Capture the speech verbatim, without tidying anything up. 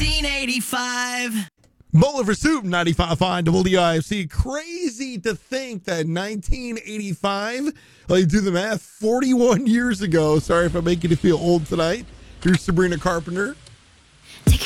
nineteen eighty-five. Bowling for Soup, ninety-five point five W I F C. Crazy to think that nineteen eighty-five, like do the math, forty-one years ago. Sorry if I'm making you feel old tonight. Here's Sabrina Carpenter.